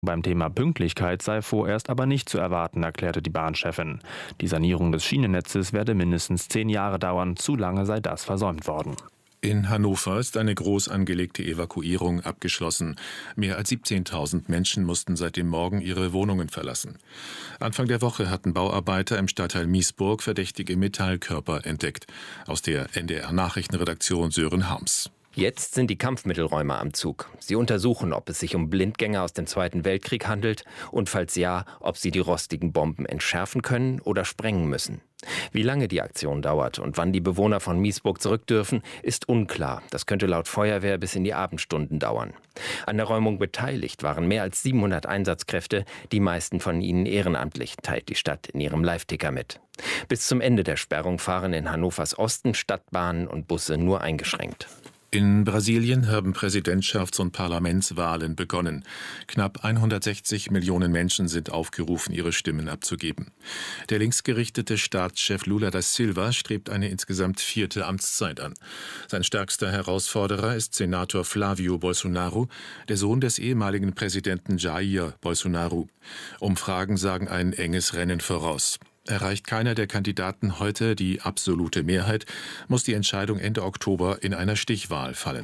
Beim Thema Pünktlichkeit sei vorerst aber nicht zu erwarten, erklärte die Bahnchefin. Die Sanierung des Schienennetzes werde mindestens 10 Jahre dauern, zu lange sei das versäumt worden. In Hannover ist eine groß angelegte Evakuierung abgeschlossen. Mehr als 17.000 Menschen mussten seit dem Morgen ihre Wohnungen verlassen. Anfang der Woche hatten Bauarbeiter im Stadtteil Miesburg verdächtige Metallkörper entdeckt. Aus der NDR-Nachrichtenredaktion Sören Harms. Jetzt sind die Kampfmittelräumer am Zug. Sie untersuchen, ob es sich um Blindgänger aus dem Zweiten Weltkrieg handelt und falls ja, ob sie die rostigen Bomben entschärfen können oder sprengen müssen. Wie lange die Aktion dauert und wann die Bewohner von Miesburg zurück dürfen, ist unklar. Das könnte laut Feuerwehr bis in die Abendstunden dauern. An der Räumung beteiligt waren mehr als 700 Einsatzkräfte, die meisten von ihnen ehrenamtlich, teilt die Stadt in ihrem Live-Ticker mit. Bis zum Ende der Sperrung fahren in Hannovers Osten Stadtbahnen und Busse nur eingeschränkt. In Brasilien haben Präsidentschafts- und Parlamentswahlen begonnen. Knapp 160 Millionen Menschen sind aufgerufen, ihre Stimmen abzugeben. Der linksgerichtete Staatschef Lula da Silva strebt eine insgesamt 4. Amtszeit an. Sein stärkster Herausforderer ist Senator Flávio Bolsonaro, der Sohn des ehemaligen Präsidenten Jair Bolsonaro. Umfragen sagen ein enges Rennen voraus. Erreicht keiner der Kandidaten heute die absolute Mehrheit, muss die Entscheidung Ende Oktober in einer Stichwahl fallen.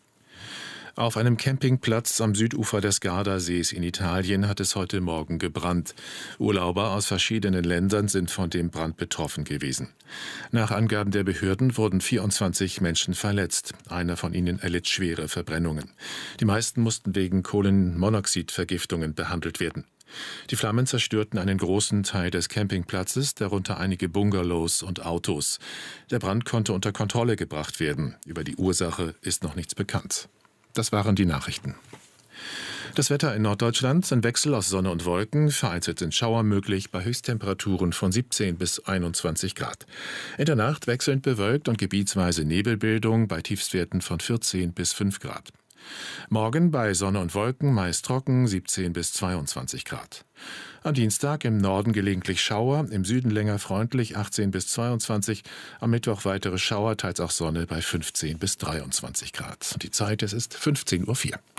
Auf einem Campingplatz am Südufer des Gardasees in Italien hat es heute Morgen gebrannt. Urlauber aus verschiedenen Ländern sind von dem Brand betroffen gewesen. Nach Angaben der Behörden wurden 24 Menschen verletzt. Einer von ihnen erlitt schwere Verbrennungen. Die meisten mussten wegen Kohlenmonoxidvergiftungen behandelt werden. Die Flammen zerstörten einen großen Teil des Campingplatzes, darunter einige Bungalows und Autos. Der Brand konnte unter Kontrolle gebracht werden. Über die Ursache ist noch nichts bekannt. Das waren die Nachrichten. Das Wetter in Norddeutschland, ein Wechsel aus Sonne und Wolken, vereinzelt sind Schauer möglich bei Höchsttemperaturen von 17 bis 21 Grad. In der Nacht wechselnd bewölkt und gebietsweise Nebelbildung bei Tiefstwerten von 14 bis 5 Grad. Morgen bei Sonne und Wolken meist trocken, 17 bis 22 Grad. Am Dienstag im Norden gelegentlich Schauer, im Süden länger freundlich, 18 bis 22. Am Mittwoch weitere Schauer, teils auch Sonne bei 15 bis 23 Grad. Die Zeit, es ist 15:04 Uhr.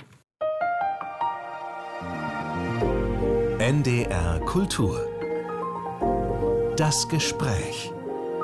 NDR Kultur. Das Gespräch.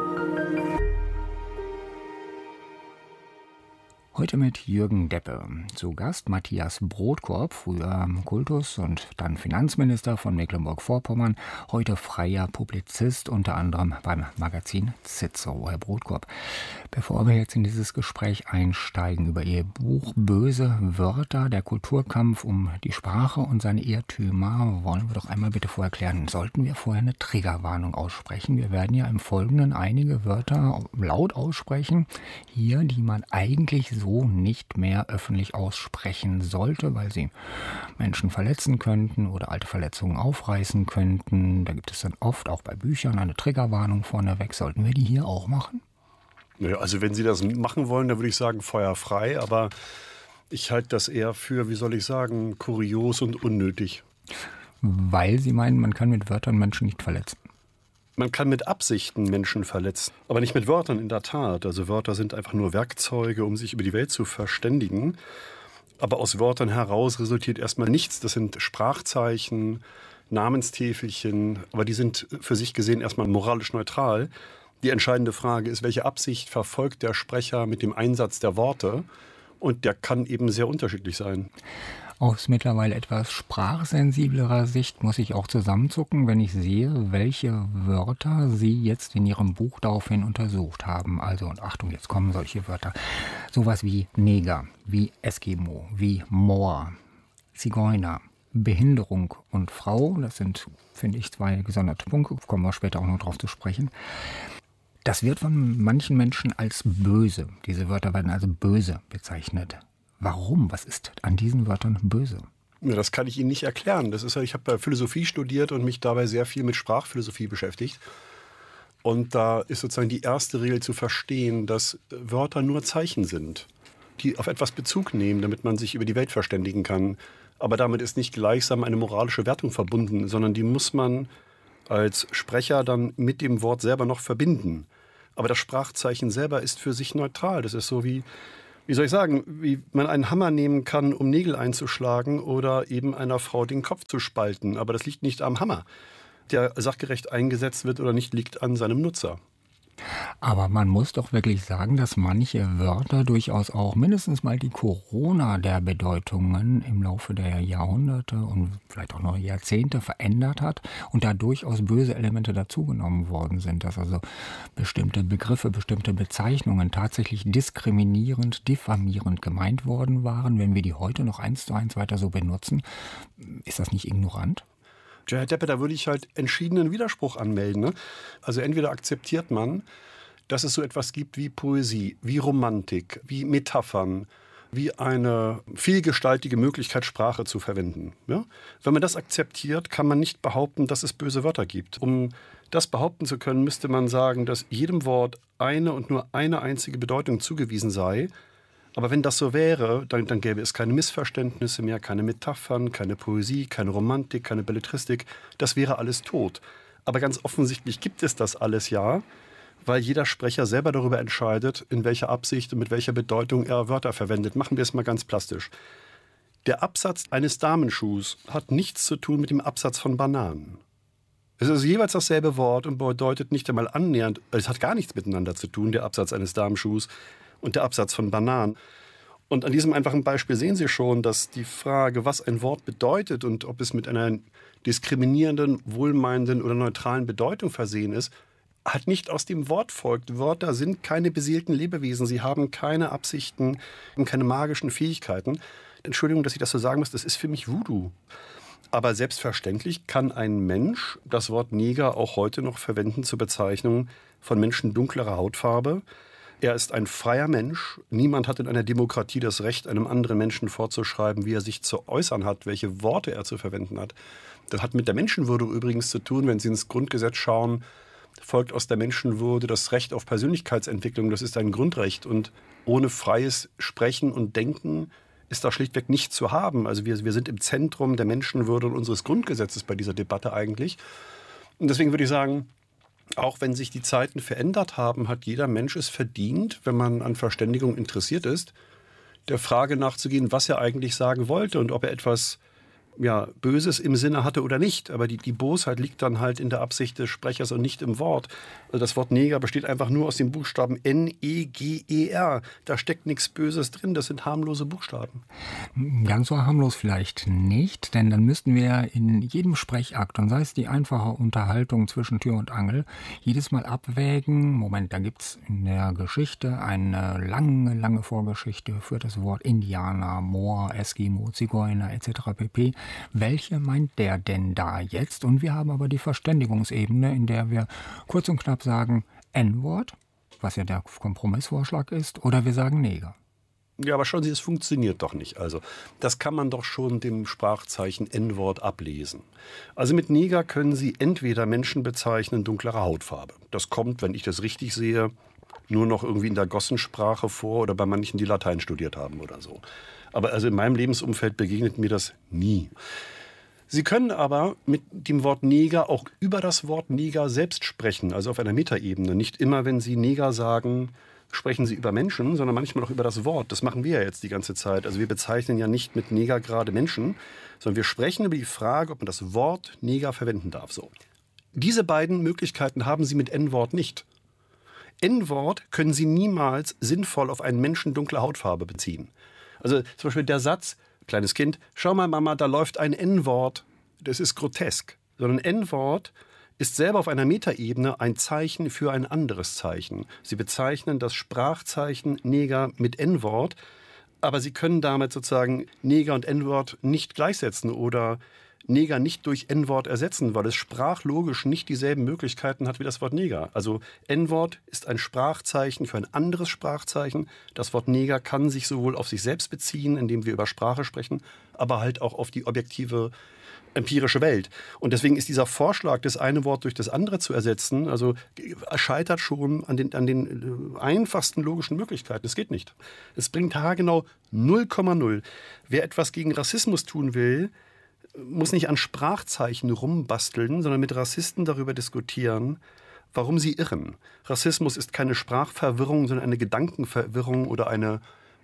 Heute mit Jürgen Deppe. Zu Gast Matthias Brodkorb, früher Kultus- und dann Finanzminister von Mecklenburg-Vorpommern, heute freier Publizist, unter anderem beim Magazin Zitzo. Herr Brodkorb, bevor wir jetzt in dieses Gespräch einsteigen über Ihr Buch Böse Wörter, der Kulturkampf um die Sprache und seine Irrtümer, wollen wir doch einmal bitte vorher klären, sollten wir vorher eine Triggerwarnung aussprechen? Wir werden ja im Folgenden einige Wörter laut aussprechen, hier, die man eigentlich so nicht mehr öffentlich aussprechen sollte, weil sie Menschen verletzen könnten oder alte Verletzungen aufreißen könnten. Da gibt es dann oft auch bei Büchern eine Triggerwarnung vorneweg. Sollten wir die hier auch machen? Naja, also wenn Sie das machen wollen, dann würde ich sagen feuerfrei, aber ich halte das eher für, wie soll ich sagen, kurios und unnötig. Weil Sie meinen, man kann mit Wörtern Menschen nicht verletzen? Man kann mit Absichten Menschen verletzen, aber nicht mit Wörtern in der Tat. Also Wörter sind einfach nur Werkzeuge, um sich über die Welt zu verständigen. Aber aus Wörtern heraus resultiert erstmal nichts. Das sind Sprachzeichen, Namenstäfelchen, aber die sind für sich gesehen erstmal moralisch neutral. Die entscheidende Frage ist, welche Absicht verfolgt der Sprecher mit dem Einsatz der Worte? Und der kann eben sehr unterschiedlich sein. Aus mittlerweile etwas sprachsensiblerer Sicht muss ich auch zusammenzucken, wenn ich sehe, welche Wörter Sie jetzt in Ihrem Buch daraufhin untersucht haben. Also, und Achtung, jetzt kommen solche Wörter. Sowas wie Neger, wie Eskimo, wie Moor, Zigeuner, Behinderung und Frau. Das sind, finde ich, 2 gesonderte Punkte, kommen wir später auch noch drauf zu sprechen. Das wird von manchen Menschen als böse. Diese Wörter werden also böse bezeichnet. Warum? Was ist an diesen Wörtern böse? Ja, das kann ich Ihnen nicht erklären. Ich habe Philosophie studiert und mich dabei sehr viel mit Sprachphilosophie beschäftigt. Und da ist sozusagen die erste Regel zu verstehen, dass Wörter nur Zeichen sind, die auf etwas Bezug nehmen, damit man sich über die Welt verständigen kann. Aber damit ist nicht gleichsam eine moralische Wertung verbunden, sondern die muss man als Sprecher dann mit dem Wort selber noch verbinden. Aber das Sprachzeichen selber ist für sich neutral. Das ist so wie wie soll ich sagen, wie man einen Hammer nehmen kann, um Nägel einzuschlagen oder eben einer Frau den Kopf zu spalten. Aber das liegt nicht am Hammer, der sachgerecht eingesetzt wird oder nicht, liegt an seinem Nutzer. Aber man muss doch wirklich sagen, dass manche Wörter durchaus auch mindestens mal die Corona der Bedeutungen im Laufe der Jahrhunderte und vielleicht auch noch Jahrzehnte verändert hat und da durchaus böse Elemente dazugenommen worden sind, dass also bestimmte Begriffe, bestimmte Bezeichnungen tatsächlich diskriminierend, diffamierend gemeint worden waren. Wenn wir die heute noch 1:1 weiter so benutzen, ist das nicht ignorant? Ja, Herr Deppe, da würde ich halt entschiedenen Widerspruch anmelden. Ne? Also entweder akzeptiert man, dass es so etwas gibt wie Poesie, wie Romantik, wie Metaphern, wie eine vielgestaltige Möglichkeit, Sprache zu verwenden. Ja? Wenn man das akzeptiert, kann man nicht behaupten, dass es böse Wörter gibt. Um das behaupten zu können, müsste man sagen, dass jedem Wort eine und nur eine einzige Bedeutung zugewiesen sei. Aber wenn das so wäre, dann gäbe es keine Missverständnisse mehr, keine Metaphern, keine Poesie, keine Romantik, keine Belletristik. Das wäre alles tot. Aber ganz offensichtlich gibt es das alles ja, weil jeder Sprecher selber darüber entscheidet, in welcher Absicht und mit welcher Bedeutung er Wörter verwendet. Machen wir es mal ganz plastisch. Der Absatz eines Damenschuhs hat nichts zu tun mit dem Absatz von Bananen. Es ist jeweils dasselbe Wort und bedeutet nicht einmal annähernd, es hat gar nichts miteinander zu tun, der Absatz eines Damenschuhs und der Absatz von Bananen. Und an diesem einfachen Beispiel sehen Sie schon, dass die Frage, was ein Wort bedeutet und ob es mit einer diskriminierenden, wohlmeinenden oder neutralen Bedeutung versehen ist, halt nicht aus dem Wort folgt. Wörter sind keine beseelten Lebewesen. Sie haben keine Absichten und keine magischen Fähigkeiten. Entschuldigung, dass ich das so sagen muss, das ist für mich Voodoo. Aber selbstverständlich kann ein Mensch das Wort Neger auch heute noch verwenden zur Bezeichnung von Menschen dunklerer Hautfarbe. Er ist ein freier Mensch. Niemand hat in einer Demokratie das Recht, einem anderen Menschen vorzuschreiben, wie er sich zu äußern hat, welche Worte er zu verwenden hat. Das hat mit der Menschenwürde übrigens zu tun. Wenn Sie ins Grundgesetz schauen, folgt aus der Menschenwürde das Recht auf Persönlichkeitsentwicklung. Das ist ein Grundrecht. Und ohne freies Sprechen und Denken ist da schlichtweg nicht zu haben. Also wir sind im Zentrum der Menschenwürde und unseres Grundgesetzes bei dieser Debatte eigentlich. Und deswegen würde ich sagen, auch wenn sich die Zeiten verändert haben, hat jeder Mensch es verdient, wenn man an Verständigung interessiert ist, der Frage nachzugehen, was er eigentlich sagen wollte und ob er etwas Böses im Sinne hatte oder nicht. Aber die Bosheit liegt dann halt in der Absicht des Sprechers und nicht im Wort. Also das Wort Neger besteht einfach nur aus den Buchstaben N-E-G-E-R. Da steckt nichts Böses drin, das sind harmlose Buchstaben. Ganz so harmlos vielleicht nicht, denn dann müssten wir in jedem Sprechakt, und sei es die einfache Unterhaltung zwischen Tür und Angel, jedes Mal abwägen, Moment, da gibt es in der Geschichte eine lange Vorgeschichte für das Wort Indianer, Moor, Eskimo, Zigeuner etc. pp. Welche meint der denn da jetzt? Und wir haben aber die Verständigungsebene, in der wir kurz und knapp sagen N-Wort, was ja der Kompromissvorschlag ist, oder wir sagen Neger. Ja, aber schauen Sie, es funktioniert doch nicht. Also das kann man doch schon dem Sprachzeichen N-Wort ablesen. Also mit Neger können Sie entweder Menschen bezeichnen dunklerer Hautfarbe. Das kommt, wenn ich das richtig sehe, nur noch irgendwie in der Gossensprache vor oder bei manchen, die Latein studiert haben oder so. Aber also in meinem Lebensumfeld begegnet mir das nie. Sie können aber mit dem Wort Neger auch über das Wort Neger selbst sprechen, also auf einer Metaebene. Nicht immer, wenn Sie Neger sagen, sprechen Sie über Menschen, sondern manchmal auch über das Wort. Das machen wir ja jetzt die ganze Zeit. Also wir bezeichnen ja nicht mit Neger gerade Menschen, sondern wir sprechen über die Frage, ob man das Wort Neger verwenden darf. So. Diese beiden Möglichkeiten haben Sie mit N-Wort nicht. N-Wort können Sie niemals sinnvoll auf einen Menschen dunkler Hautfarbe beziehen. Also zum Beispiel der Satz, kleines Kind, schau mal Mama, da läuft ein N-Wort. Das ist grotesk. Sondern N-Wort ist selber auf einer Metaebene ein Zeichen für ein anderes Zeichen. Sie bezeichnen das Sprachzeichen Neger mit N-Wort, aber Sie können damit sozusagen Neger und N-Wort nicht gleichsetzen oder Neger nicht durch N-Wort ersetzen, weil es sprachlogisch nicht dieselben Möglichkeiten hat wie das Wort Neger. Also N-Wort ist ein Sprachzeichen für ein anderes Sprachzeichen. Das Wort Neger kann sich sowohl auf sich selbst beziehen, indem wir über Sprache sprechen, aber halt auch auf die objektive empirische Welt. Und deswegen ist dieser Vorschlag, das eine Wort durch das andere zu ersetzen, also scheitert schon an den einfachsten logischen Möglichkeiten. Es geht nicht. Es bringt haargenau 0,0. Wer etwas gegen Rassismus tun will, muss nicht an Sprachzeichen rumbasteln, sondern mit Rassisten darüber diskutieren, warum sie irren. Rassismus ist keine Sprachverwirrung, sondern eine Gedankenverwirrung oder eine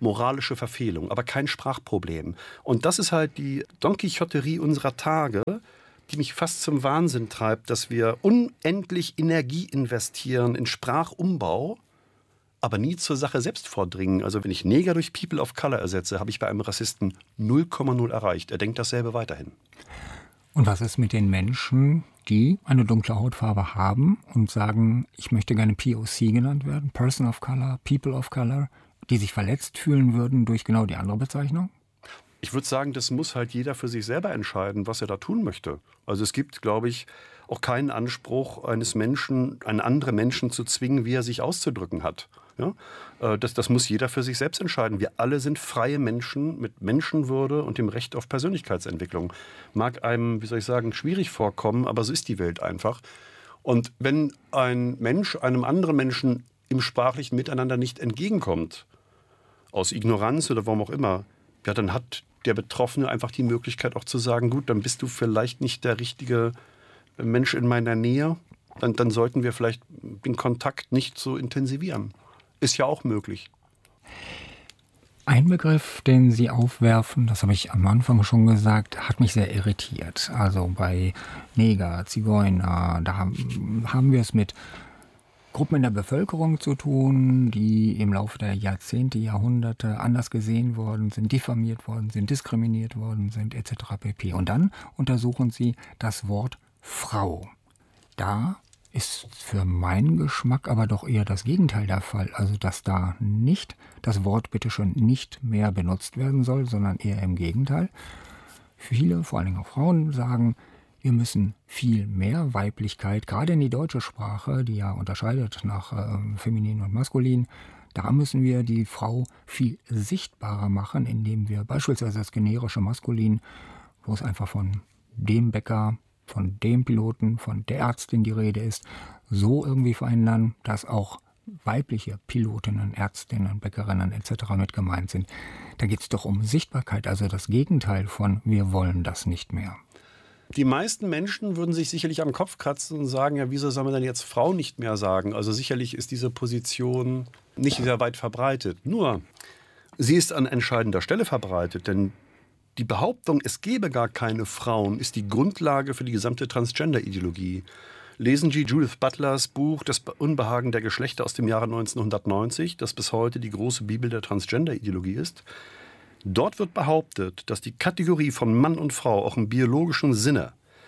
moralische Verfehlung, aber kein Sprachproblem. Und das ist halt die Don Quixoterie unserer Tage, die mich fast zum Wahnsinn treibt, dass wir unendlich Energie investieren in Sprachumbau, aber nie zur Sache selbst vordringen. Also wenn ich Neger durch People of Color ersetze, habe ich bei einem Rassisten 0,0 erreicht. Er denkt dasselbe weiterhin. Und was ist mit den Menschen, die eine dunkle Hautfarbe haben und sagen, ich möchte gerne POC genannt werden, Person of Color, People of Color, die sich verletzt fühlen würden durch genau die andere Bezeichnung? Ich würde sagen, das muss halt jeder für sich selber entscheiden, was er da tun möchte. Also es gibt, glaube ich, auch keinen Anspruch eines Menschen, einen anderen Menschen zu zwingen, wie er sich auszudrücken hat. Ja? Das muss jeder für sich selbst entscheiden. Wir alle sind freie Menschen mit Menschenwürde und dem Recht auf Persönlichkeitsentwicklung. Mag einem, wie soll ich sagen, schwierig vorkommen, aber so ist die Welt einfach. Und wenn ein Mensch einem anderen Menschen im sprachlichen Miteinander nicht entgegenkommt, aus Ignoranz oder warum auch immer, ja, dann hat der Betroffene einfach die Möglichkeit auch zu sagen, gut, dann bist du vielleicht nicht der richtige Mensch in meiner Nähe, dann sollten wir vielleicht den Kontakt nicht so intensivieren. Ist ja auch möglich. Ein Begriff, den Sie aufwerfen, das habe ich am Anfang schon gesagt, hat mich sehr irritiert. Also bei Neger, Zigeuner, da haben wir es mit Gruppen in der Bevölkerung zu tun, die im Laufe der Jahrzehnte, Jahrhunderte anders gesehen worden sind, diffamiert worden sind, diskriminiert worden sind, etc. pp. Und dann untersuchen sie das Wort Frau. Da ist für meinen Geschmack aber doch eher das Gegenteil der Fall. Also, dass da nicht das Wort bitteschön nicht mehr benutzt werden soll, sondern eher im Gegenteil. Viele, vor allen Dingen auch Frauen, sagen, wir müssen viel mehr Weiblichkeit, gerade in die deutsche Sprache, die ja unterscheidet nach feminin und maskulin, da müssen wir die Frau viel sichtbarer machen, indem wir beispielsweise das generische Maskulin, wo es einfach von dem Bäcker, von dem Piloten, von der Ärztin die Rede ist, so irgendwie verändern, dass auch weibliche Pilotinnen, Ärztinnen, Bäckerinnen etc. mit gemeint sind. Da geht es doch um Sichtbarkeit, also das Gegenteil von wir wollen das nicht mehr. Die meisten Menschen würden sich sicherlich am Kopf kratzen und sagen, ja, wieso soll man denn jetzt Frau nicht mehr sagen? Also sicherlich ist diese Position nicht sehr weit verbreitet. Nur, sie ist an entscheidender Stelle verbreitet, denn die Behauptung, es gebe gar keine Frauen, ist die Grundlage für die gesamte Transgender-Ideologie. Lesen Sie Judith Butlers Buch Das Unbehagen der Geschlechter aus dem Jahre 1990, das bis heute die große Bibel der Transgender-Ideologie ist. Dort wird behauptet, dass die Kategorie von Mann und Frau auch im biologischen Sinne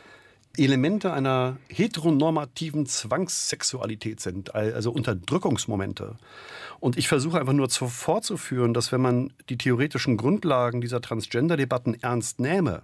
Elemente einer heteronormativen Zwangssexualität sind, also Unterdrückungsmomente. Und ich versuche einfach nur vorzuführen, dass wenn man die theoretischen Grundlagen dieser Transgender-Debatten ernst nähme,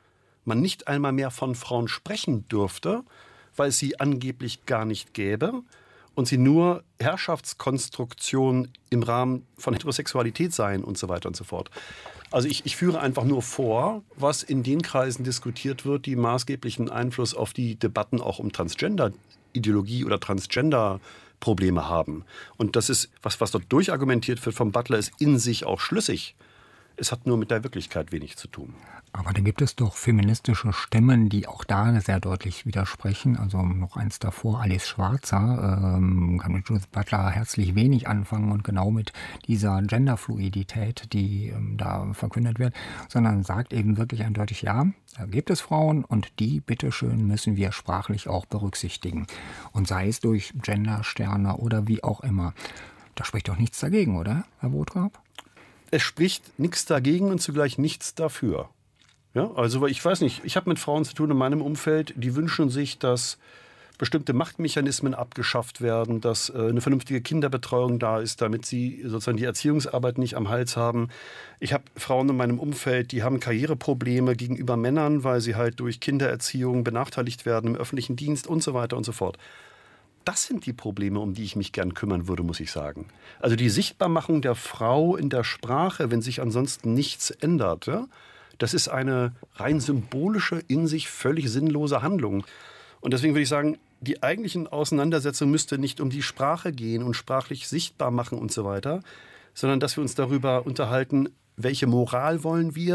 man nicht einmal mehr von Frauen sprechen dürfte, weil es sie angeblich gar nicht gäbe und sie nur Herrschaftskonstruktion im Rahmen von Heterosexualität seien und so weiter und so fort. Also ich führe einfach nur vor, was in den Kreisen diskutiert wird, die maßgeblichen Einfluss auf die Debatten auch um Transgender-Ideologie oder Transgender-Probleme haben. Und das ist, was dort durchargumentiert wird vom Butler, ist in sich auch schlüssig. Es hat nur mit der Wirklichkeit wenig zu tun. Aber da gibt es doch feministische Stimmen, die auch da sehr deutlich widersprechen. Also noch eins davor, Alice Schwarzer, kann mit Judith Butler herzlich wenig anfangen und genau mit dieser Genderfluidität, die da verkündet wird, sondern sagt eben wirklich eindeutig, ja, da gibt es Frauen und die, bitteschön, müssen wir sprachlich auch berücksichtigen. Und sei es durch Gendersterne oder wie auch immer. Da spricht doch nichts dagegen, oder, Herr Botrop? Es spricht nichts dagegen und zugleich nichts dafür. Ja, also ich weiß nicht, ich habe mit Frauen zu tun in meinem Umfeld, die wünschen sich, dass bestimmte Machtmechanismen abgeschafft werden, dass eine vernünftige Kinderbetreuung da ist, damit sie sozusagen die Erziehungsarbeit nicht am Hals haben. Ich habe Frauen in meinem Umfeld, die haben Karriereprobleme gegenüber Männern, weil sie halt durch Kindererziehung benachteiligt werden im öffentlichen Dienst und so weiter und so fort. Das sind die Probleme, um die ich mich gern kümmern würde, muss ich sagen. Also die Sichtbarmachung der Frau in der Sprache, wenn sich ansonsten nichts ändert, ja? Das ist eine rein symbolische, in sich völlig sinnlose Handlung. Und deswegen würde ich sagen, die eigentlichen Auseinandersetzung müsste nicht um die Sprache gehen und sprachlich sichtbar machen und so weiter, sondern dass wir uns darüber unterhalten, welche Moral wollen wir,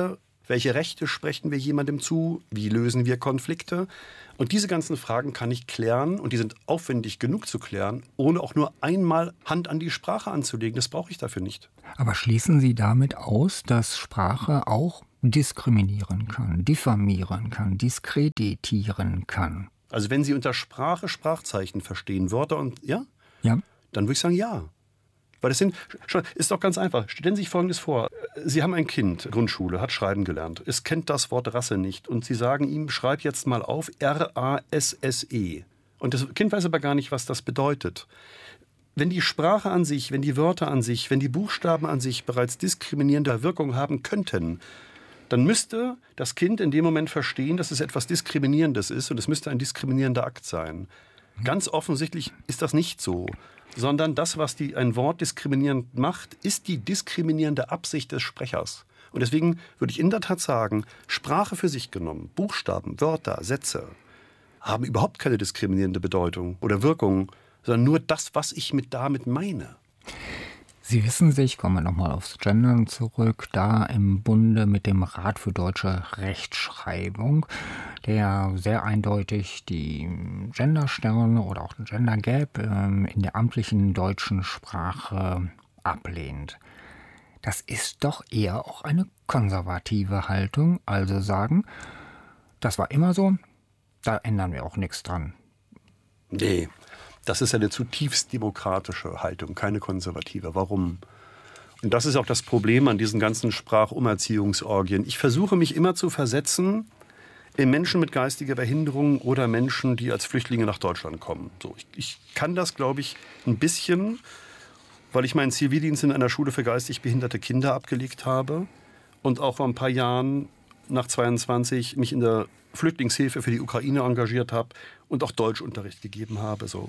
Welche Rechte sprechen wir jemandem zu? Wie lösen wir Konflikte? Und diese ganzen Fragen kann ich klären und die sind aufwendig genug zu klären, ohne auch nur einmal Hand an die Sprache anzulegen. Das brauche ich dafür nicht. Aber schließen Sie damit aus, dass Sprache auch diskriminieren kann, diffamieren kann, diskreditieren kann? Also wenn Sie unter Sprache Sprachzeichen verstehen, Wörter und ja, dann würde ich sagen ja. Weil das ist doch ganz einfach. Stellen Sie sich Folgendes vor. Sie haben ein Kind, Grundschule, hat schreiben gelernt. Es kennt das Wort Rasse nicht. Und Sie sagen ihm, schreib jetzt mal auf R-A-S-S-E. Und das Kind weiß aber gar nicht, was das bedeutet. Wenn die Sprache an sich, wenn die Wörter an sich, wenn die Buchstaben an sich bereits diskriminierende Wirkung haben könnten, dann müsste das Kind in dem Moment verstehen, dass es etwas Diskriminierendes ist und es müsste ein diskriminierender Akt sein. Ganz offensichtlich ist das nicht so, sondern das, was ein Wort diskriminierend macht, ist die diskriminierende Absicht des Sprechers. Und deswegen würde ich in der Tat sagen, Sprache für sich genommen, Buchstaben, Wörter, Sätze, haben überhaupt keine diskriminierende Bedeutung oder Wirkung, sondern nur das, was ich damit meine. Sie wissen sich, kommen wir nochmal aufs Gendern zurück, da im Bunde mit dem Rat für deutsche Rechtschreibung, der sehr eindeutig die Gendersterne oder auch den Gender Gap in der amtlichen deutschen Sprache ablehnt. Das ist doch eher auch eine konservative Haltung, also sagen, das war immer so, da ändern wir auch nichts dran. Nee. Das ist eine zutiefst demokratische Haltung, keine konservative. Warum? Und das ist auch das Problem an diesen ganzen Sprachumerziehungsorgien. Ich versuche mich immer zu versetzen in Menschen mit geistiger Behinderung oder Menschen, die als Flüchtlinge nach Deutschland kommen. So, ich kann das, glaube ich, ein bisschen, weil ich meinen Zivildienst in einer Schule für geistig behinderte Kinder abgelegt habe und auch vor ein paar Jahren nach 22 mich in der Flüchtlingshilfe für die Ukraine engagiert habe und auch Deutschunterricht gegeben habe. So.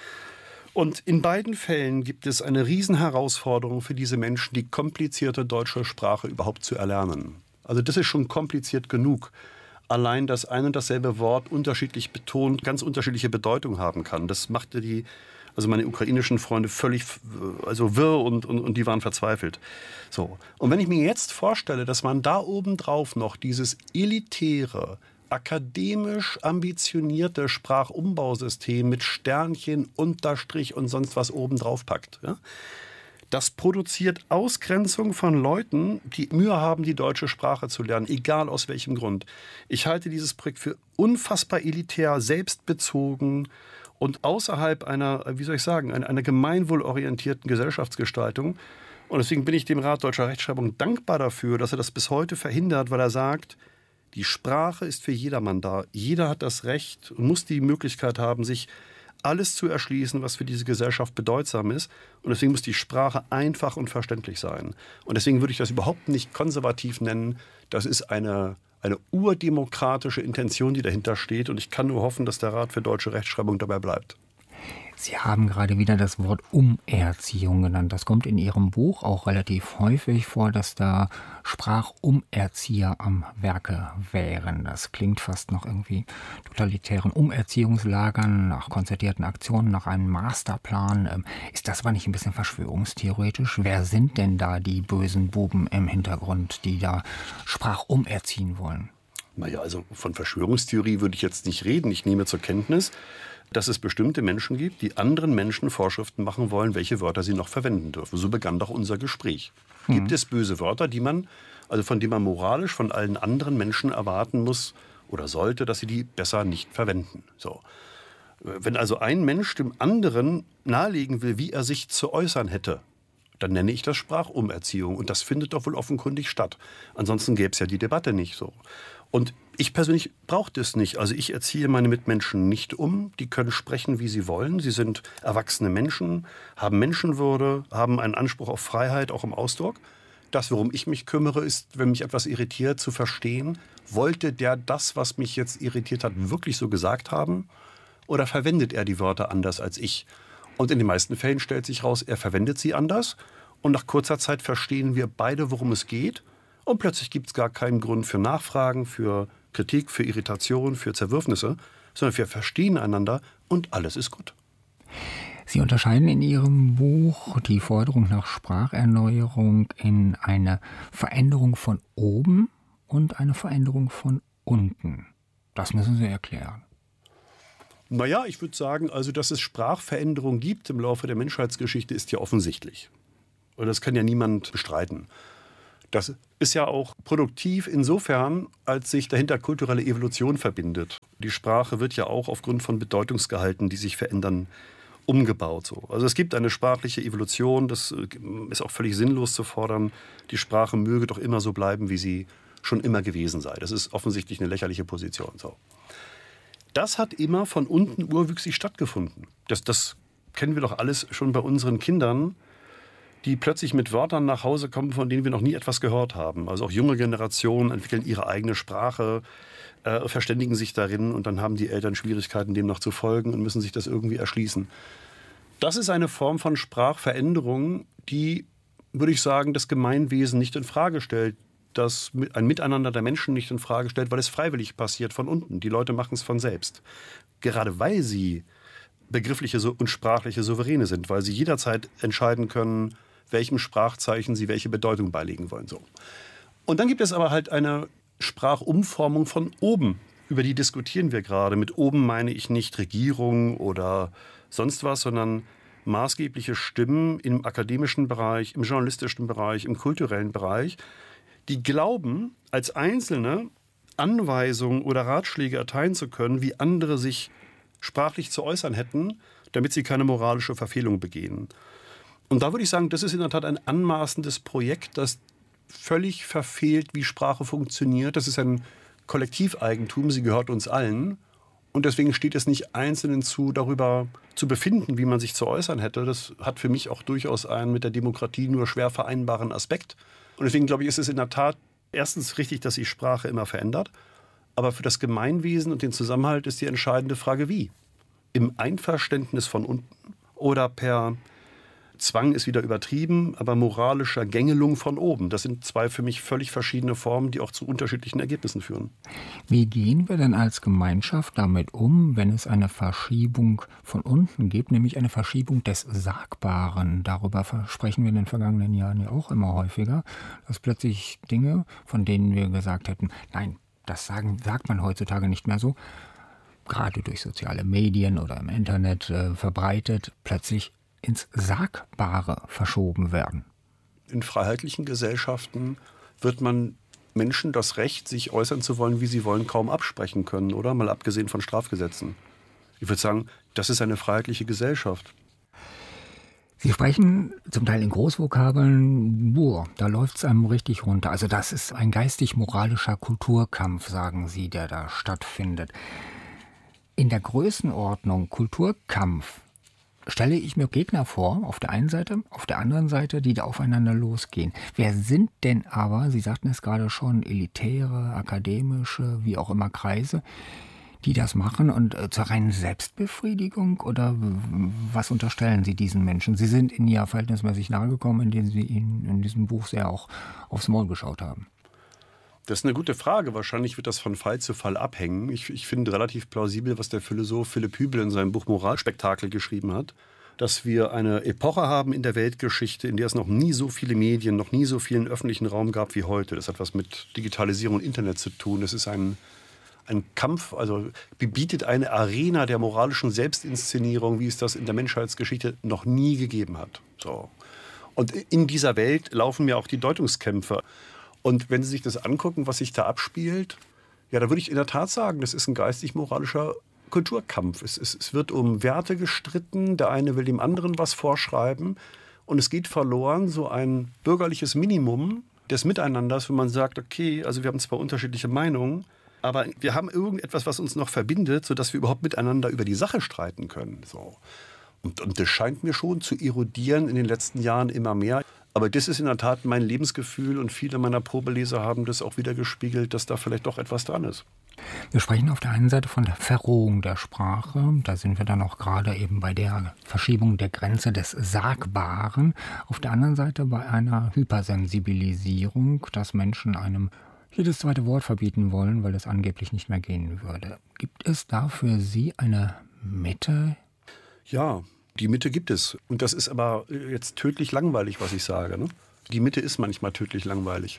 Und in beiden Fällen gibt es eine Riesenherausforderung für diese Menschen, die komplizierte deutsche Sprache überhaupt zu erlernen. Also das ist schon kompliziert genug. Allein, dass ein und dasselbe Wort unterschiedlich betont, ganz unterschiedliche Bedeutung haben kann. Das machte meine ukrainischen Freunde völlig wirr und die waren verzweifelt. So. Und wenn ich mir jetzt vorstelle, dass man da obendrauf noch dieses elitäre, akademisch ambitionierte Sprachumbausystem mit Sternchen, Unterstrich und sonst was obendrauf packt, ja? Das produziert Ausgrenzung von Leuten, die Mühe haben, die deutsche Sprache zu lernen, egal aus welchem Grund. Ich halte dieses Projekt für unfassbar elitär, selbstbezogen und außerhalb einer gemeinwohlorientierten Gesellschaftsgestaltung. Und deswegen bin ich dem Rat Deutscher Rechtschreibung dankbar dafür, dass er das bis heute verhindert, weil er sagt, die Sprache ist für jedermann da. Jeder hat das Recht und muss die Möglichkeit haben, sich alles zu erschließen, was für diese Gesellschaft bedeutsam ist. Und deswegen muss die Sprache einfach und verständlich sein. Und deswegen würde ich das überhaupt nicht konservativ nennen. Das ist eine urdemokratische Intention, die dahinter steht. Und ich kann nur hoffen, dass der Rat für deutsche Rechtschreibung dabei bleibt. Sie haben gerade wieder das Wort Umerziehung genannt. Das kommt in Ihrem Buch auch relativ häufig vor, dass da Sprachumerzieher am Werke wären. Das klingt fast nach irgendwie totalitären Umerziehungslagern, nach konzertierten Aktionen, nach einem Masterplan. Ist das aber nicht ein bisschen verschwörungstheoretisch? Wer sind denn da die bösen Buben im Hintergrund, die da Sprachumerziehen wollen? Naja, also von Verschwörungstheorie würde ich jetzt nicht reden. Ich nehme zur Kenntnis, dass es bestimmte Menschen gibt, die anderen Menschen Vorschriften machen wollen, welche Wörter sie noch verwenden dürfen. So begann doch unser Gespräch. Gibt es böse Wörter, von denen man moralisch von allen anderen Menschen erwarten muss oder sollte, dass sie die besser nicht verwenden? So. Wenn also ein Mensch dem anderen nahelegen will, wie er sich zu äußern hätte, dann nenne ich das Sprachumerziehung. Und das findet doch wohl offenkundig statt. Ansonsten gäbe es ja die Debatte nicht so. Und ich persönlich brauche das nicht. Also ich erziehe meine Mitmenschen nicht um. Die können sprechen, wie sie wollen. Sie sind erwachsene Menschen, haben Menschenwürde, haben einen Anspruch auf Freiheit, auch im Ausdruck. Das, worum ich mich kümmere, ist, wenn mich etwas irritiert, zu verstehen, wollte der das, was mich jetzt irritiert hat, wirklich so gesagt haben? Oder verwendet er die Wörter anders als ich? Und in den meisten Fällen stellt sich raus, er verwendet sie anders. Und nach kurzer Zeit verstehen wir beide, worum es geht. Und plötzlich gibt es gar keinen Grund für Nachfragen, für Kritik, für Irritation, für Zerwürfnisse, sondern wir verstehen einander und alles ist gut. Sie unterscheiden in Ihrem Buch die Forderung nach Spracherneuerung in eine Veränderung von oben und eine Veränderung von unten. Das müssen Sie erklären. Naja, ich würde sagen, also dass es Sprachveränderungen gibt im Laufe der Menschheitsgeschichte, ist ja offensichtlich. Und das kann ja niemand bestreiten. Das ist ja auch produktiv insofern, als sich dahinter kulturelle Evolution verbindet. Die Sprache wird ja auch aufgrund von Bedeutungsgehalten, die sich verändern, umgebaut. So. Also es gibt eine sprachliche Evolution, das ist auch völlig sinnlos zu fordern, die Sprache möge doch immer so bleiben, wie sie schon immer gewesen sei. Das ist offensichtlich eine lächerliche Position. So. Das hat immer von unten urwüchsig stattgefunden. Das kennen wir doch alles schon bei unseren Kindern, die plötzlich mit Wörtern nach Hause kommen, von denen wir noch nie etwas gehört haben. Also auch junge Generationen entwickeln ihre eigene Sprache, verständigen sich darin und dann haben die Eltern Schwierigkeiten, dem noch zu folgen und müssen sich das irgendwie erschließen. Das ist eine Form von Sprachveränderung, die, würde ich sagen, das Gemeinwesen nicht in Frage stellt, das ein Miteinander der Menschen nicht in Frage stellt, weil es freiwillig passiert von unten. Die Leute machen es von selbst. Gerade weil sie begriffliche und sprachliche Souveräne sind, weil sie jederzeit entscheiden können, welchem Sprachzeichen sie welche Bedeutung beilegen wollen. So. Und dann gibt es aber halt eine Sprachumformung von oben. Über die diskutieren wir gerade. Mit oben meine ich nicht Regierung oder sonst was, sondern maßgebliche Stimmen im akademischen Bereich, im journalistischen Bereich, im kulturellen Bereich, die glauben, als Einzelne Anweisungen oder Ratschläge erteilen zu können, wie andere sich sprachlich zu äußern hätten, damit sie keine moralische Verfehlung begehen. Und da würde ich sagen, das ist in der Tat ein anmaßendes Projekt, das völlig verfehlt, wie Sprache funktioniert. Das ist ein Kollektiveigentum, sie gehört uns allen. Und deswegen steht es nicht Einzelnen zu, darüber zu befinden, wie man sich zu äußern hätte. Das hat für mich auch durchaus einen mit der Demokratie nur schwer vereinbaren Aspekt. Und deswegen glaube ich, ist es in der Tat erstens richtig, dass sich Sprache immer verändert. Aber für das Gemeinwesen und den Zusammenhalt ist die entscheidende Frage, wie? Im Einverständnis von unten oder per Zwang ist wieder übertrieben, aber moralischer Gängelung von oben. Das sind zwei für mich völlig verschiedene Formen, die auch zu unterschiedlichen Ergebnissen führen. Wie gehen wir denn als Gemeinschaft damit um, wenn es eine Verschiebung von unten gibt, nämlich eine Verschiebung des Sagbaren? Darüber sprechen wir in den vergangenen Jahren ja auch immer häufiger, dass plötzlich Dinge, von denen wir gesagt hätten, nein, das sagt man heutzutage nicht mehr so, gerade durch soziale Medien oder im Internet verbreitet, plötzlich ins Sagbare verschoben werden. In freiheitlichen Gesellschaften wird man Menschen das Recht, sich äußern zu wollen, wie sie wollen, kaum absprechen können, oder? Mal abgesehen von Strafgesetzen. Ich würde sagen, das ist eine freiheitliche Gesellschaft. Sie sprechen zum Teil in Großvokabeln, da läuft es einem richtig runter. Also das ist ein geistig-moralischer Kulturkampf, sagen Sie, der da stattfindet. In der Größenordnung Kulturkampf stelle ich mir Gegner vor, auf der einen Seite, auf der anderen Seite, die da aufeinander losgehen. Wer sind denn aber, Sie sagten es gerade schon, elitäre, akademische, wie auch immer Kreise, die das machen und zur reinen Selbstbefriedigung oder was unterstellen Sie diesen Menschen? Sie sind ihnen ja verhältnismäßig nahe gekommen, indem Sie ihnen in diesem Buch sehr auch aufs Maul geschaut haben. Das ist eine gute Frage. Wahrscheinlich wird das von Fall zu Fall abhängen. Ich finde relativ plausibel, was der Philosoph Philipp Hübel in seinem Buch Moralspektakel geschrieben hat, dass wir eine Epoche haben in der Weltgeschichte, in der es noch nie so viele Medien, noch nie so vielen öffentlichen Raum gab wie heute. Das hat was mit Digitalisierung und Internet zu tun. Das ist ein Kampf, also bietet eine Arena der moralischen Selbstinszenierung, wie es das in der Menschheitsgeschichte noch nie gegeben hat. So. Und in dieser Welt laufen ja auch die Deutungskämpfe. Und wenn Sie sich das angucken, was sich da abspielt, ja, da würde ich in der Tat sagen, das ist ein geistig-moralischer Kulturkampf. Es wird um Werte gestritten, der eine will dem anderen was vorschreiben und es geht verloren so ein bürgerliches Minimum des Miteinanders, wenn man sagt, okay, also wir haben zwar unterschiedliche Meinungen, aber wir haben irgendetwas, was uns noch verbindet, sodass wir überhaupt miteinander über die Sache streiten können. So. Und das scheint mir schon zu erodieren in den letzten Jahren immer mehr. Aber das ist in der Tat mein Lebensgefühl und viele meiner Probeleser haben das auch wieder gespiegelt, dass da vielleicht doch etwas dran ist. Wir sprechen auf der einen Seite von der Verrohung der Sprache. Da sind wir dann auch gerade eben bei der Verschiebung der Grenze des Sagbaren. Auf der anderen Seite bei einer Hypersensibilisierung, dass Menschen einem jedes zweite Wort verbieten wollen, weil es angeblich nicht mehr gehen würde. Gibt es da für Sie eine Mitte? Ja, die Mitte gibt es. Und das ist aber jetzt tödlich langweilig, was ich sage. Ne? Die Mitte ist manchmal tödlich langweilig.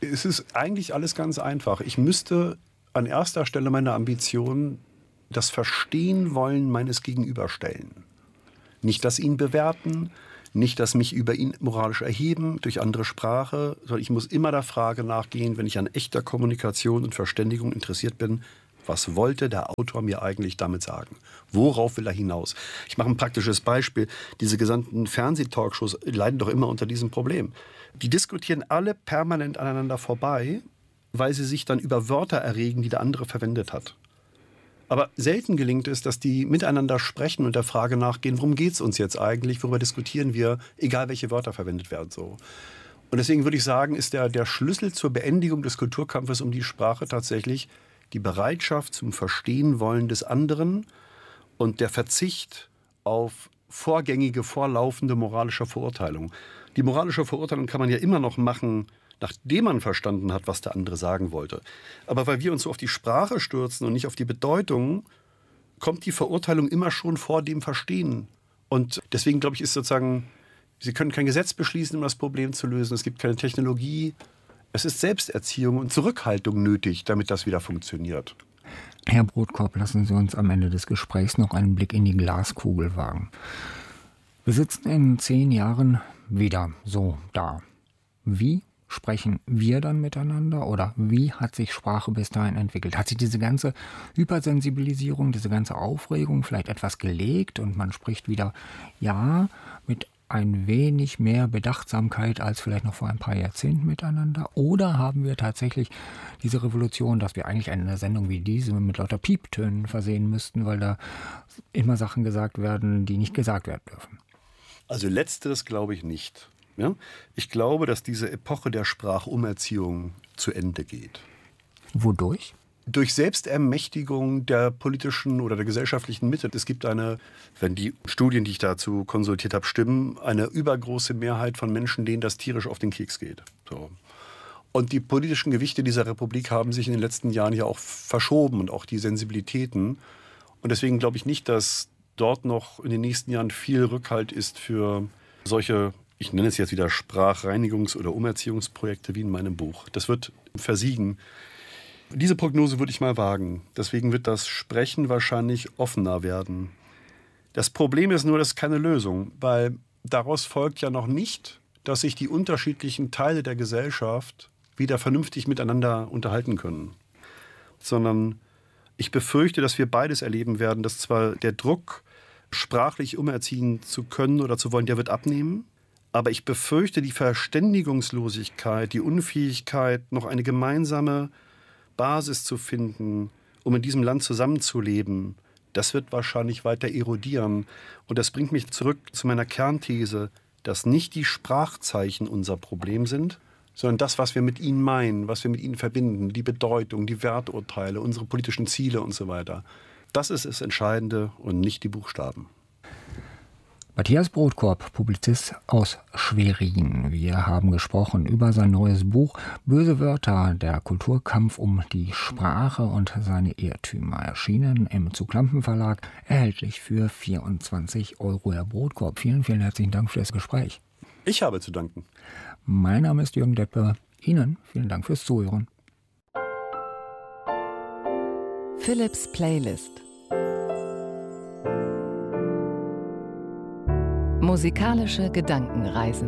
Es ist eigentlich alles ganz einfach. Ich müsste an erster Stelle meine Ambition das Verstehen wollen meines Gegenüber stellen. Nicht das ihn bewerten, nicht das mich über ihn moralisch erheben durch andere Sprache, sondern ich muss immer der Frage nachgehen, wenn ich an echter Kommunikation und Verständigung interessiert bin, was wollte der Autor mir eigentlich damit sagen? Worauf will er hinaus? Ich mache ein praktisches Beispiel. Diese gesamten Fernsehtalkshows leiden doch immer unter diesem Problem. Die diskutieren alle permanent aneinander vorbei, weil sie sich dann über Wörter erregen, die der andere verwendet hat. Aber selten gelingt es, dass die miteinander sprechen und der Frage nachgehen, worum geht es uns jetzt eigentlich, worüber diskutieren wir, egal welche Wörter verwendet werden. So. Und deswegen würde ich sagen, ist der Schlüssel zur Beendigung des Kulturkampfes um die Sprache tatsächlich die Bereitschaft zum Verstehen wollen des anderen und der Verzicht auf vorgängige, vorlaufende moralische Verurteilung. Die moralische Verurteilung kann man ja immer noch machen, nachdem man verstanden hat, was der andere sagen wollte. Aber weil wir uns so auf die Sprache stürzen und nicht auf die Bedeutung, kommt die Verurteilung immer schon vor dem Verstehen. Und deswegen, glaube ich, ist sozusagen, Sie können kein Gesetz beschließen, um das Problem zu lösen. Es gibt keine Technologie. Es ist Selbsterziehung und Zurückhaltung nötig, damit das wieder funktioniert. Herr Brodkorb, lassen Sie uns am Ende des Gesprächs noch einen Blick in die Glaskugel wagen. Wir sitzen in 10 Jahren wieder so da. Wie sprechen wir dann miteinander oder wie hat sich Sprache bis dahin entwickelt? Hat sich diese ganze Hypersensibilisierung, diese ganze Aufregung vielleicht etwas gelegt und man spricht wieder, ja, mit ein wenig mehr Bedachtsamkeit als vielleicht noch vor ein paar Jahrzehnten miteinander? Oder haben wir tatsächlich diese Revolution, dass wir eigentlich eine Sendung wie diese mit lauter Pieptönen versehen müssten, weil da immer Sachen gesagt werden, die nicht gesagt werden dürfen? Also letzteres glaube ich nicht. Ja? Ich glaube, dass diese Epoche der Sprachumerziehung zu Ende geht. Wodurch? Durch Selbstermächtigung der politischen oder der gesellschaftlichen Mitte. Es gibt wenn die Studien, die ich dazu konsultiert habe, stimmen, eine übergroße Mehrheit von Menschen, denen das tierisch auf den Keks geht. So. Und die politischen Gewichte dieser Republik haben sich in den letzten Jahren ja auch verschoben und auch die Sensibilitäten. Und deswegen glaube ich nicht, dass dort noch in den nächsten Jahren viel Rückhalt ist für solche, ich nenne es jetzt wieder Sprachreinigungs- oder Umerziehungsprojekte wie in meinem Buch. Das wird versiegen. Diese Prognose würde ich mal wagen. Deswegen wird das Sprechen wahrscheinlich offener werden. Das Problem ist nur, das ist keine Lösung, weil daraus folgt ja noch nicht, dass sich die unterschiedlichen Teile der Gesellschaft wieder vernünftig miteinander unterhalten können. Sondern ich befürchte, dass wir beides erleben werden, dass zwar der Druck, sprachlich umerziehen zu können oder zu wollen, der wird abnehmen. Aber ich befürchte, die Verständigungslosigkeit, die Unfähigkeit, noch eine gemeinsame Basis zu finden, um in diesem Land zusammenzuleben, das wird wahrscheinlich weiter erodieren. Und das bringt mich zurück zu meiner Kernthese, dass nicht die Sprachzeichen unser Problem sind, sondern das, was wir mit ihnen meinen, was wir mit ihnen verbinden, die Bedeutung, die Werturteile, unsere politischen Ziele und so weiter. Das ist das Entscheidende und nicht die Buchstaben. Matthias Brodkorb, Publizist aus Schwerin. Wir haben gesprochen über sein neues Buch Böse Wörter, der Kulturkampf um die Sprache und seine Irrtümer. Erschienen im Zuglampen Verlag, erhältlich für 24 €. Herr Brodkorb, vielen, vielen herzlichen Dank für das Gespräch. Ich habe zu danken. Mein Name ist Jürgen Deppe. Ihnen vielen Dank fürs Zuhören. Philips Playlist. Musikalische Gedankenreisen.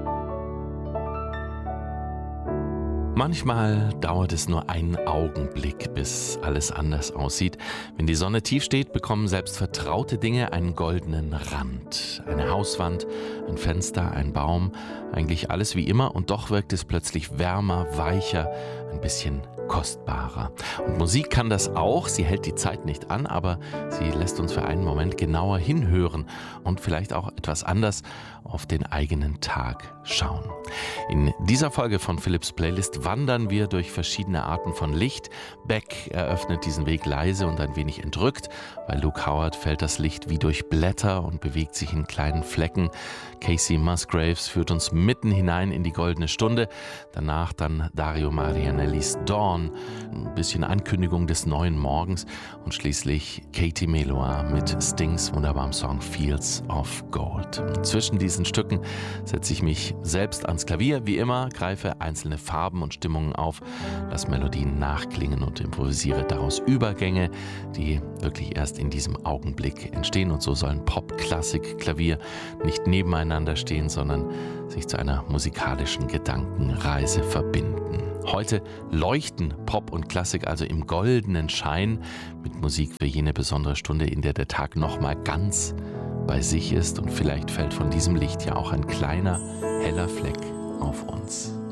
Manchmal dauert es nur einen Augenblick, bis alles anders aussieht. Wenn die Sonne tief steht, bekommen selbst vertraute Dinge einen goldenen Rand. Eine Hauswand, ein Fenster, ein Baum, eigentlich alles wie immer und doch wirkt es plötzlich wärmer, weicher, ein bisschen kostbarer. Und Musik kann das auch, sie hält die Zeit nicht an, aber sie lässt uns für einen Moment genauer hinhören und vielleicht auch etwas anders auf den eigenen Tag schauen. In dieser Folge von Philips Playlist wandern wir durch verschiedene Arten von Licht. Beck eröffnet diesen Weg leise und ein wenig entrückt. Bei Luke Howard fällt das Licht wie durch Blätter und bewegt sich in kleinen Flecken. Casey Musgraves führt uns mitten hinein in die goldene Stunde. Danach dann Dario Maria Annelies Dawn, ein bisschen Ankündigung des neuen Morgens und schließlich Katie Melua mit Stings wunderbarem Song Fields of Gold. Zwischen diesen Stücken setze ich mich selbst ans Klavier, wie immer, greife einzelne Farben und Stimmungen auf, lasse Melodien nachklingen und improvisiere daraus Übergänge, die wirklich erst in diesem Augenblick entstehen. Und so sollen Pop, Klassik, Klavier nicht nebeneinander stehen, sondern sich zu einer musikalischen Gedankenreise verbinden. Heute leuchten Pop und Klassik also im goldenen Schein mit Musik für jene besondere Stunde, in der der Tag nochmal ganz bei sich ist. Und vielleicht fällt von diesem Licht ja auch ein kleiner, heller Fleck auf uns.